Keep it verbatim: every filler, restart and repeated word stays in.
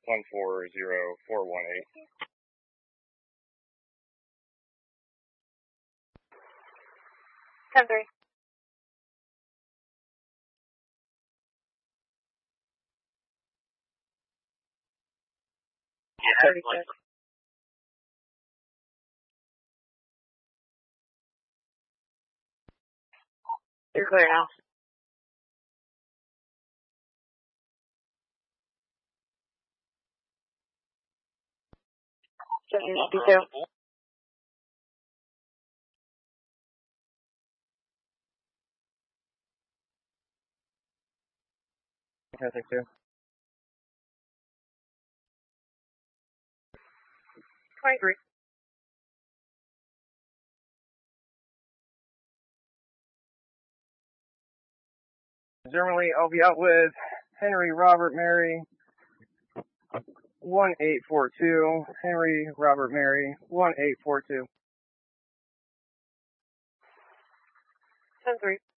one four zero four one eight. ten three. Yeah, thirty-six. You're clear now. fifty-two. twenty-two. twenty-three. Germany, I'll be out with Henry Robert Mary, one eight four two. Henry Robert Mary, one eight four two. ten three.